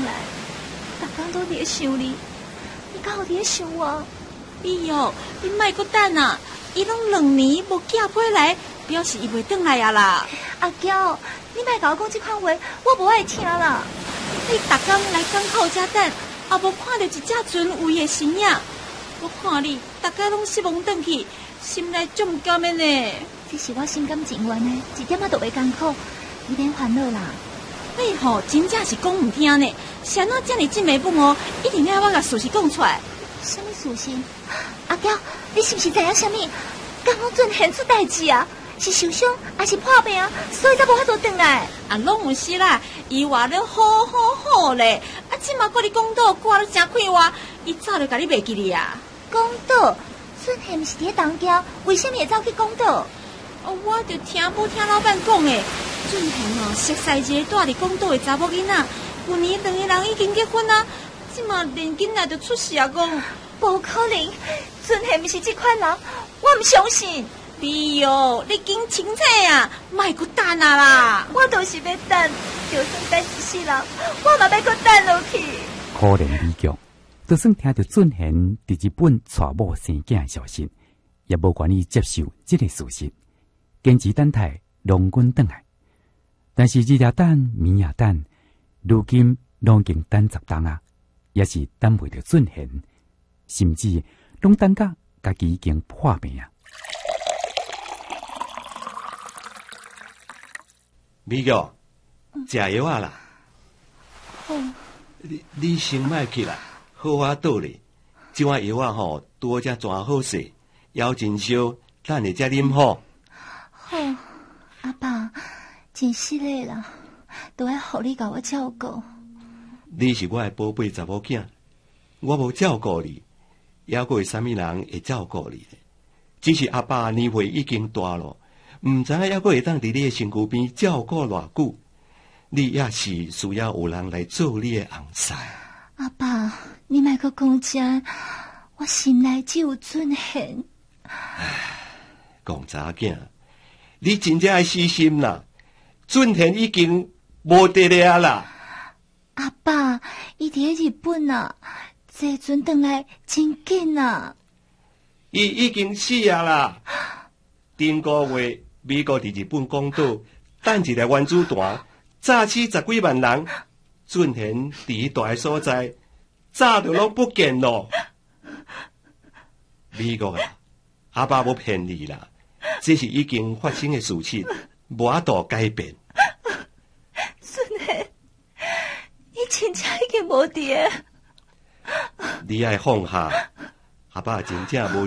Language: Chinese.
来，逐工都伫想你，你敢有伫想我？ 哎呦，你莫阁等啊！伊拢2年无寄回来，表示伊袂转来啊啦。 阿娇，你莫甲我讲这款话，我无爱听啦。 你逐工来港口遮等，也无看到一只船有伊的身影。我看你大家拢失望转去，心内足唔甘的呢。 这是我心甘情愿的，一点仔都袂艰苦，你免烦恼啦。 你吼真正是讲唔听呢，是安怎这么真袂本哦？一定要我甲事实讲出来。 什么事情？阿娇，你是不是知影什么？刚刚准现出代志啊？是受伤还是破病啊？所以才无法度转来。 啊，拢有事啦，伊话了好咧，啊，即马搁你讲到挂了真快活，伊早就甲你袂记哩啊。 讲岛，准现是伫东京，为什么会走去讲岛？ 我就听老板讲诶，准现哦，熟悉一个住伫港岛的查某囡仔，旧年2个人已经结婚啊，即马连囡仔就出事啊，讲无可能，准现不是这款人，我唔相信。 你哟，你紧清楚啊，莫搁等啊啦！ 我就是要等，就算等一世人，我嘛要搁等落去。 可怜李强，就算听到准贤伫日本娶某生囝的消息，也无愿意接受这个事实，坚持等待龙君转来。但是日也等，暝也等，如今拢已经等10冬啊，也是等袂到准贤，甚至拢等到家己已经破病啊。 美玉，食药啊啦！ 好， 你先莫去啦，好我倒咧。这碗药啊吼，拄才真好势，腰真烧，等下才啉好。 好，阿爸，真是累啦，都要互你甲我照顾。 你是我的宝贝查某囝，我无照顾你，还佫有啥物人会照顾你呢？只是阿爸年岁已经大了。唔知还佫会当伫你的身躯边照顾偌久，你也是需要有人来做你的翁婿。 阿爸，你莫阁讲这，我心内只有准贤。 讲查囝，你真正爱死心啦！准贤已经无得了啦。 阿爸，伊伫咧日本啊，这阵转来真紧啊。 伊已经死啊啦！顶个月。美国伫日本讲岛等一个原子弹，炸死10几万人。准贤伫大个所在，早就拢不见咯。美国啊，阿爸无骗你啦，这是已经发生的事情，无法度改变。 准贤，你真正已经无伫。 你爱放下，阿爸真正无。